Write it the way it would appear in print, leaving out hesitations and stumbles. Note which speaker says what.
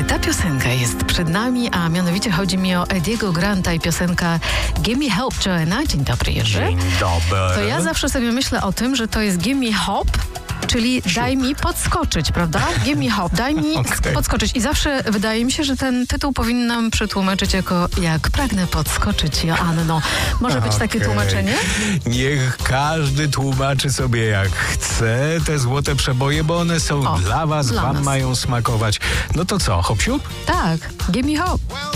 Speaker 1: Ta piosenka jest przed nami, a mianowicie chodzi mi o Ediego Granta i piosenka Gimme Help Joanna. Dzień dobry, Jerzy.
Speaker 2: Dzień dobry.
Speaker 1: To ja zawsze sobie myślę o tym, że to jest Gimme Hop, czyli daj mi podskoczyć, prawda? Gimme hop, daj mi podskoczyć. I zawsze wydaje mi się, że ten tytuł powinnam przetłumaczyć jako jak pragnę podskoczyć, Joanno. Może być takie tłumaczenie?
Speaker 2: Niech każdy tłumaczy sobie jak chce te złote przeboje, bo one są dla was,
Speaker 1: dla
Speaker 2: wam
Speaker 1: nas.
Speaker 2: mają smakować. No to co, hop siup?
Speaker 1: Tak, gimme hop.